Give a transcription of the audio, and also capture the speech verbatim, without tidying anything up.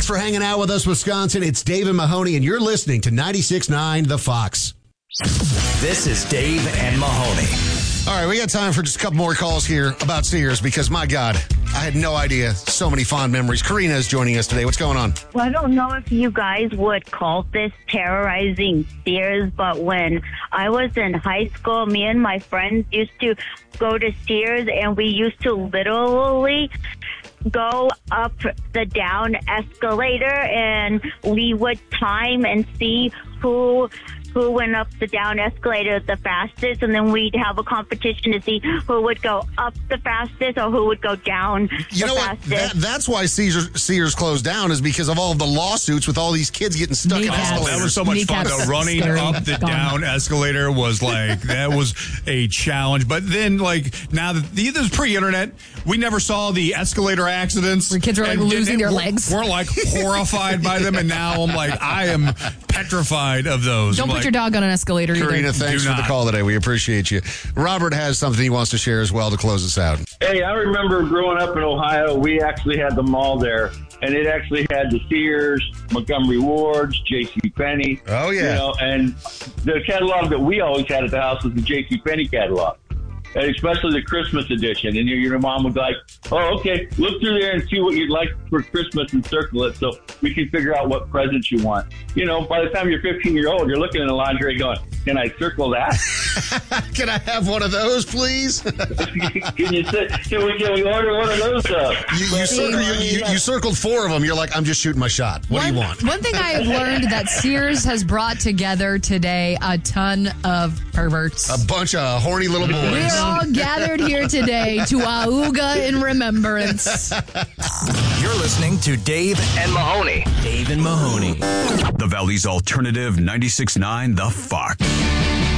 Thanks for hanging out with us, Wisconsin. It's Dave and Mahoney, and you're listening to ninety-six point nine The Fox. This is Dave and Mahoney. All right, we got time for just a couple more calls here about Sears because, my God, I had no idea. So many fond memories. Karina is joining us today. What's going on? Well, I don't know if you guys would call this terrorizing Sears, but when I was in high school, me and my friends used to go to Sears, and we used to literally go up the down escalator, and we would time and see who who went up the down escalator the fastest, and then we'd have a competition to see who would go up the fastest or who would go down you the know fastest. What? That, that's why Sears, Sears closed down, is because of all of the lawsuits with all these kids getting stuck in Kneecaps. escalators. That was so much Kneecaps. fun, though. Running Scary. up the Gone. down escalator was like, that was a challenge. But then, like, now that the, this is pre-internet, we never saw the escalator accidents. Where kids were, like, And losing their we're- legs. We're, like, horrified by them, and now I'm like, I am petrified of those. Don't I'm put like, your dog on an escalator either. Karina, thanks Do for the not. call today. We appreciate you. Robert has something he wants to share as well to close us out. Hey, I remember growing up in Ohio, we actually had the mall there, and it actually had the Sears, Montgomery Ward's, J C Penney. Oh, yeah. You know, and the catalog that we always had at the house was the J C Penney catalog, and especially the Christmas edition. And your, your mom would be like, oh, okay, look through there and see what you'd like for Christmas and circle it so we can figure out what presents you want. You know, by the time you're fifteen years old, you're looking in the lingerie going, can I circle that? Can I have one of those, please? you, can you sit, can we, can we order one of those up? you, circle, you, you, you circled four of them. You're like, I'm just shooting my shot. What one, do you want? One thing I've learned that Sears has brought together today a ton of perverts. A bunch of horny little boys. We're all gathered here today to Auga in remembrance. You're listening to Dave and Mahoney. Dave and Mahoney. The Valley's alternative ninety-six point nine The Fox.